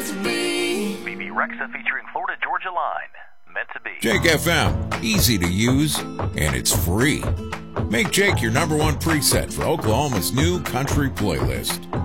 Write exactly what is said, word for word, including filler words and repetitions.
to be. B B Rexa featuring Florida Georgia Line. Meant to be. Jake F M, easy to use, and it's free. Make Jake your number one preset for Oklahoma's new country playlist.